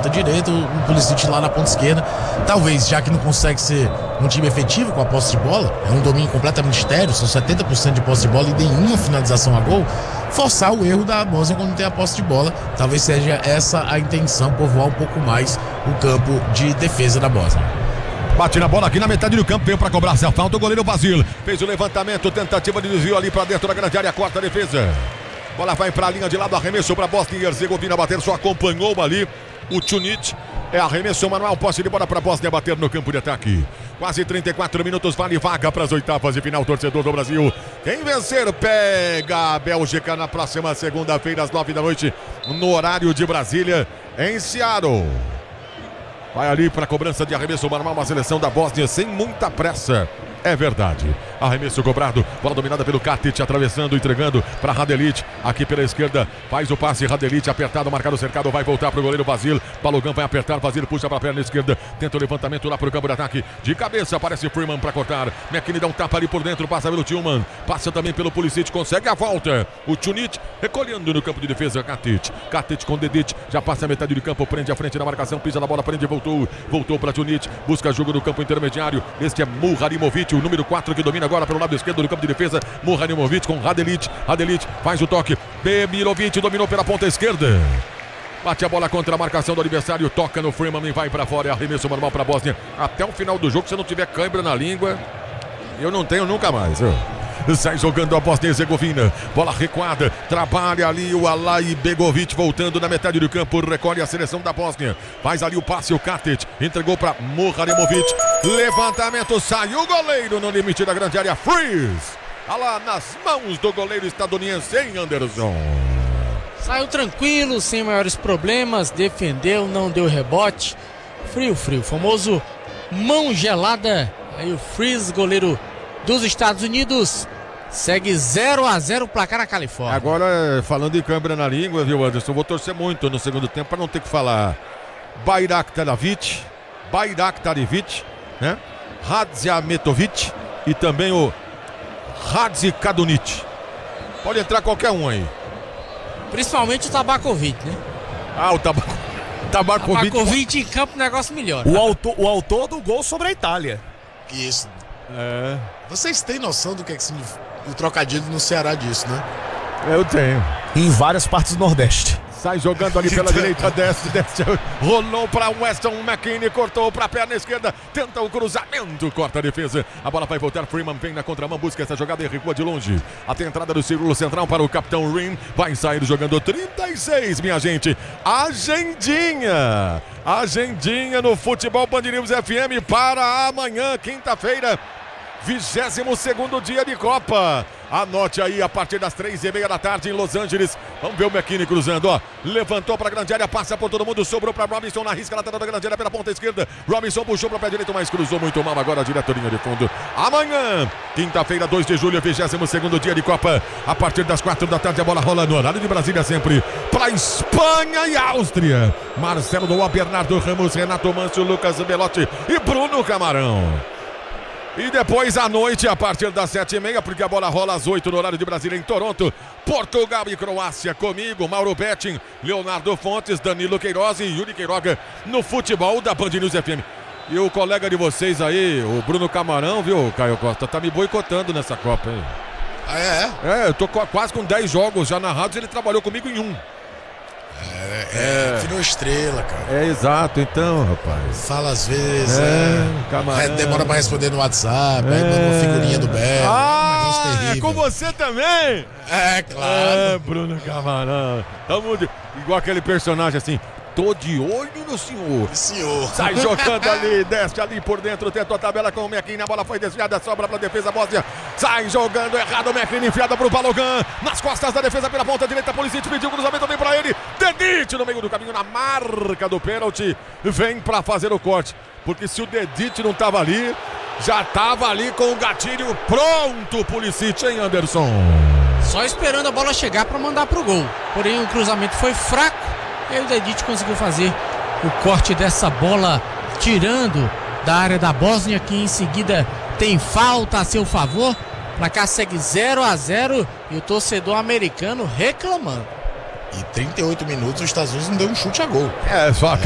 ponta direita, o Pulisic lá na ponta esquerda. Talvez, já que não consegue ser um time efetivo com a posse de bola, é um domínio completamente estéril, são 70% de posse de bola e nenhuma finalização a gol, forçar o erro da Bósnia quando tem a posse de bola. Talvez seja essa a intenção, povoar um pouco mais o campo de defesa da Bósnia. Bate na bola aqui na metade do campo, veio para cobrar essa falta, o goleiro Vasil fez o levantamento, tentativa de desvio ali para dentro da grande área, corta a defesa. Bola vai para a linha de lado, arremesso para Bósnia e Herzegovina bater, só acompanhou ali o Tunic. É arremesso manual, posse de bola para Bósnia bater no campo de ataque. Quase 34 minutos, vale vaga para as oitavas de final, torcedor do Brasil. Quem vencer pega a Bélgica na próxima segunda-feira às 9 da noite, no horário de Brasília, em Seattle. Vai ali para a cobrança de arremesso manual, uma seleção da Bósnia sem muita pressa. É verdade. Arremesso cobrado, bola dominada pelo Katic, atravessando, entregando para Radelic, aqui pela esquerda, faz o passe, Radelic apertado, marcado, cercado, vai voltar para o goleiro Vasil, Balogun vai apertar, Vasil puxa para a perna esquerda, tenta o levantamento lá para o campo de ataque, de cabeça aparece Freeman para cortar, McKinney dá um tapa ali por dentro, passa pelo Tillman, passa também pelo Pulisic, consegue a volta, o Tunic recolhendo no campo de defesa, Katic com Dedic, já passa a metade do campo, prende a frente na marcação, pisa na bola, prende, voltou para Tunic, busca jogo no campo intermediário, este é Muharimovic, o número 4 que domina agora pelo lado esquerdo do campo de defesa, Muharimovic com Radelic faz o toque, Bemirovic dominou pela ponta esquerda, bate a bola contra a marcação do adversário, toca no Freeman e vai para fora, é arremesso normal para a Bósnia, até o final do jogo, se não tiver cãibra na língua, eu não tenho nunca mais, sai jogando a Bósnia e Herzegovina, bola recuada, trabalha ali o Alai Begovic voltando na metade do campo, recolhe a seleção da Bósnia, faz ali o passe, o Katic entregou para Muharimovic, levantamento, saiu o goleiro no limite da grande área, freeze, lá nas mãos do goleiro estadunidense, hein, Anderson? Saiu tranquilo, sem maiores problemas, defendeu, não deu rebote, frio, famoso mão gelada, aí o freeze, goleiro dos Estados Unidos, segue 0-0 o placar na Califórnia. Agora, falando em câimbra na língua, viu, Anderson, vou torcer muito no segundo tempo para não ter que falar Bayraktarevic, né? Hadziametovic e também o Hadzikadunic. Pode entrar qualquer um aí. Principalmente o Tabakovic, né? Ah, o Tabakovic em campo, o negócio melhor. O autor do gol sobre a Itália. Isso. É. Vocês têm noção do que é o trocadilho no Ceará disso, né? Eu tenho. Em várias partes do Nordeste. Sai jogando ali pela direita, desce, rolou para Weston McKinney, cortou para a perna esquerda, tenta o cruzamento, corta a defesa, a bola vai voltar, Freeman vem na contramão, busca essa jogada e recua de longe, até a entrada do círculo central para o capitão Rim, vai sair jogando 36, minha gente, agendinha no Futebol Band News FM para amanhã, quinta-feira, 22º dia de Copa. Anote aí, a partir das 3h30 da tarde em Los Angeles. Vamos ver o McKinney cruzando, ó. Levantou para a grande área, passa por todo mundo, sobrou para Robinson na risca lateral da grande área pela ponta esquerda. Robinson puxou para o pé direito, mas cruzou muito mal agora, direto linha de fundo. Amanhã, quinta-feira, 2 de julho, 22º dia de Copa. A partir das 4 da tarde, a bola rola no horário de Brasília sempre para Espanha e Áustria. Marcelo Doá, Bernardo Ramos, Renato Manso, Lucas Belotti e Bruno Camarão. E depois à noite, a partir das 7h30, porque a bola rola às 8 no horário de Brasília em Toronto, Portugal e Croácia comigo, Mauro Betting, Leonardo Fontes, Danilo Queiroz e Yuri Queiroga no futebol da Band News FM. E o colega de vocês aí, o Bruno Camarão, viu, Caio Costa, tá me boicotando nessa Copa aí. Ah, é? É, eu tô quase com 10 jogos já narrados e ele trabalhou comigo em um. Virou estrela, cara. É, exato, então, rapaz. Fala às vezes, Camarão. demora pra responder no WhatsApp, aí manda uma figurinha do Belo. Ah, um negócio terrível. com você também? É, claro. Bruno Camarão. Tamo igual aquele personagem assim. Tô de olho no senhor. Senhor. Sai jogando ali, desce ali por dentro, tentou a tabela com o McKinney, a bola foi desviada, sobra pra defesa Bósnia. Sai jogando errado o McKinney, enfiada pro Balogun, nas costas da defesa pela ponta direita, Pulisic pediu o cruzamento, vem pra ele, Dedic no meio do caminho, na marca do pênalti, vem pra fazer o corte, porque se o Dedic não tava ali, já tava ali com o gatilho pronto, Pulisic, hein, Anderson? Só esperando a bola chegar pra mandar pro gol, porém o cruzamento foi fraco. E aí o Dedic conseguiu fazer o corte dessa bola, tirando da área da Bósnia, que em seguida tem falta a seu favor. O placar segue 0-0 e o torcedor americano reclamando. E 38 minutos os Estados Unidos não deu um chute a gol. É, só